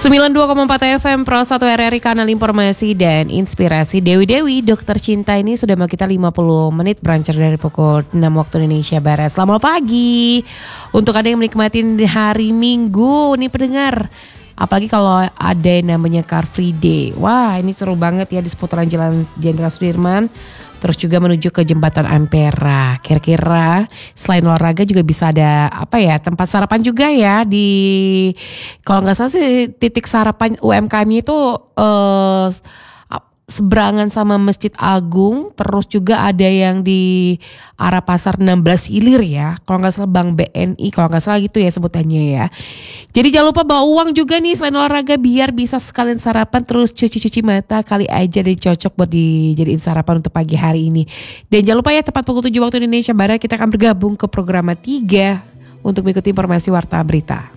92,4 FM Pro 1 RRI Kanal Informasi dan Inspirasi. Dewi Dokter Cinta ini sudah mau kita 50 menit berancar dari pukul 6 waktu Indonesia Barat. Selamat pagi untuk Anda yang menikmati hari Minggu nih pendengar. Apalagi kalau ada yang namanya Car Free Day. Wah, ini seru banget ya di seputaran Jalan Jenderal Sudirman. Terus juga menuju ke Jembatan Ampera. Kira-kira selain olahraga juga bisa ada tempat sarapan juga ya di, kalau nggak salah sih titik sarapan UMKM itu seberangan sama Masjid Agung. Terus juga ada yang di arah Pasar 16 Hilir ya. Kalau nggak salah Bank BNI, kalau nggak salah gitu ya sebutannya ya. Jadi jangan lupa bawa uang juga nih selain olahraga biar bisa sekalian sarapan, terus cuci mata kali aja dan cocok buat dijadiin sarapan untuk pagi hari ini. Dan jangan lupa ya tepat pukul 7 waktu Indonesia Barat kita akan bergabung ke program 3 untuk mengikuti informasi warta berita.